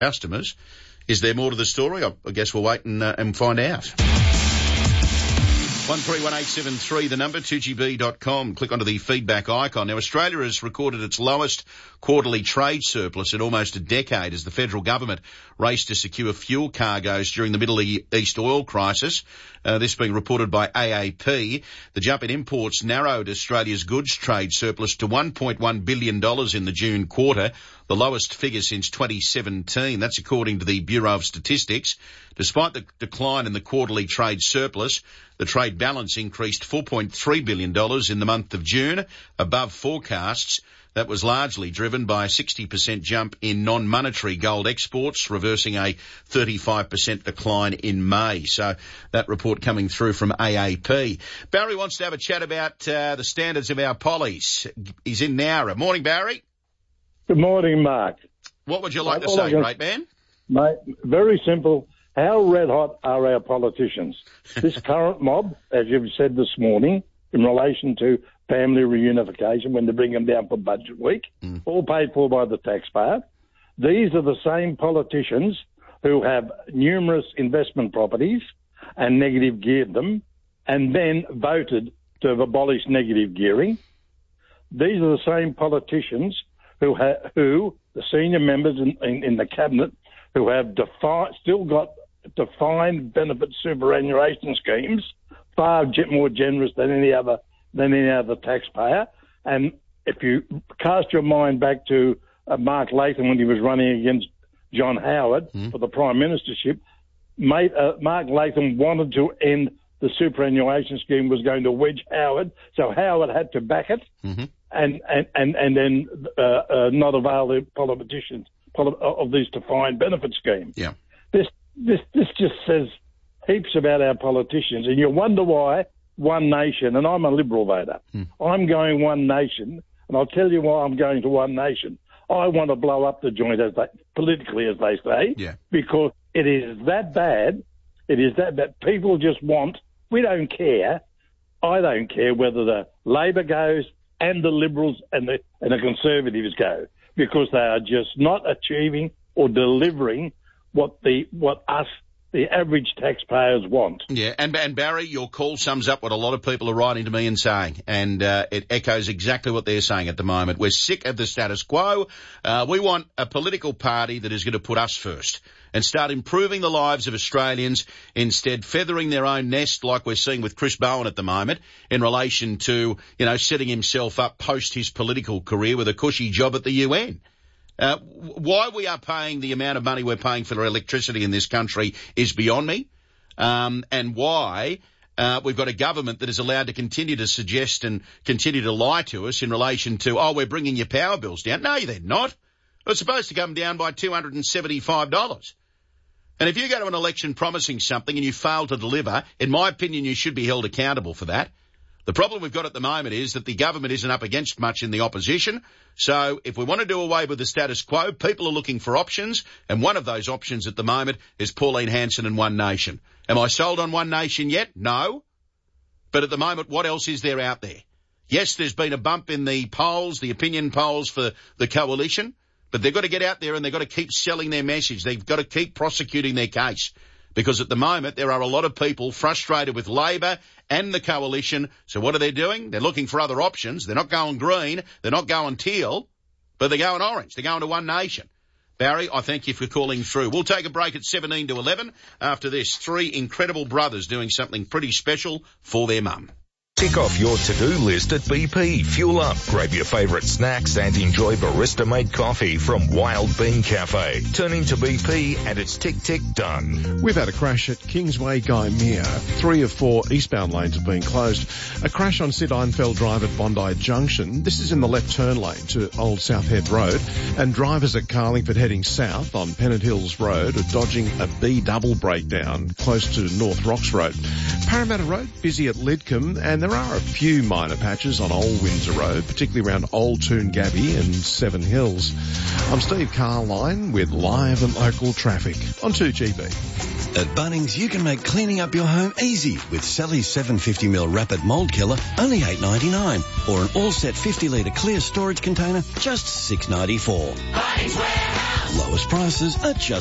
customers. Is there more to the story? I guess we'll wait and find out. 131873, the number, 2gb.com. Click onto the feedback icon. Now, Australia has recorded its lowest quarterly trade surplus in almost a decade as the federal government raced to secure fuel cargoes during the Middle East oil crisis. This being reported by AAP. The jump in imports narrowed Australia's goods trade surplus to $1.1 billion in the June quarter, the lowest figure since 2017. That's according to the Bureau of Statistics. Despite the decline in the quarterly trade surplus, the trade balance increased $4.3 billion in the month of June, above forecasts. That was largely driven by a 60% jump in non-monetary gold exports, reversing a 35% decline in May. So that report coming through from AAP. Barry wants to have a chat about the standards of our pollies. He's in Nowra. Morning, Barry. Good morning, Mark. What would you like to say, great man? Mate, very simple. How red hot are our politicians? This current mob, as you've said this morning, in relation to family reunification when they bring them down for budget week, all paid for by the taxpayer. These are the same politicians who have numerous investment properties and negative geared them and then voted to have abolished negative gearing. These are the same politicians who the senior members in the cabinet who have still got defined benefit superannuation schemes, far more generous than any other taxpayer. And if you cast your mind back to Mark Latham when he was running against John Howard for the Prime Ministership, Mark Latham wanted to end the superannuation scheme, was going to wedge Howard, so Howard had to back it and then not avail the politicians of these defined benefit schemes. Yeah. This just says heaps about our politicians, and you wonder why One Nation, and I'm a Liberal voter, I'm going One Nation, and I'll tell you why I'm going to One Nation. I want to blow up the joint, politically, as they say, because it is that bad. It is that bad. People just want, we don't care. I don't care whether the Labor goes and the Liberals and the Conservatives go, because they are just not achieving or delivering what us, the average taxpayers, want. Yeah, and Barry, your call sums up what a lot of people are writing to me and saying, and it echoes exactly what they're saying at the moment. We're sick of the status quo. We want a political party that is going to put us first and start improving the lives of Australians, instead feathering their own nest like we're seeing with Chris Bowen at the moment in relation to, setting himself up post his political career with a cushy job at the UN. Why we are paying the amount of money we're paying for electricity in this country is beyond me, and why we've got a government that is allowed to continue to suggest and continue to lie to us in relation to, we're bringing your power bills down. No, they're not. It's supposed to come down by $275. And if you go to an election promising something and you fail to deliver, in my opinion, you should be held accountable for that. The problem we've got at the moment is that the government isn't up against much in the opposition. So if we want to do away with the status quo, people are looking for options. And one of those options at the moment is Pauline Hanson and One Nation. Am I sold on One Nation yet? No. But at the moment, what else is there out there? Yes, there's been a bump in the polls, the opinion polls for the coalition, but they've got to get out there and they've got to keep selling their message. They've got to keep prosecuting their case. Because at the moment, there are a lot of people frustrated with Labor and the coalition. So what are they doing? They're looking for other options. They're not going green. They're not going teal, but they're going orange. They're going to One Nation. Barry, I thank you for calling through. We'll take a break at 17 to 11. After this, three incredible brothers doing something pretty special for their mum. Tick off your to-do list at BP. Fuel up, grab your favourite snacks and enjoy barista-made coffee from Wild Bean Cafe. Turn into BP and it's tick done. We've had a crash at Kingsway Gymea. 3 of 4 eastbound lanes have been closed. A crash on Sid Einfeld Drive at Bondi Junction. This is in the left turn lane to Old South Head Road. And drivers at Carlingford heading south on Pennant Hills Road are dodging a B-double breakdown close to North Rocks Road. Parramatta Road, busy at Lidcombe, and there are a few minor patches on Old Windsor Road, particularly around Old Toongabbie and Seven Hills. I'm Steve Carline with live and local traffic on 2GB. At Bunnings, you can make cleaning up your home easy with Sally's 750ml Rapid Mould Killer, only $8.99, or an all-set 50-litre clear storage container, just $6.94. Bunnings Warehouse. Lowest prices at just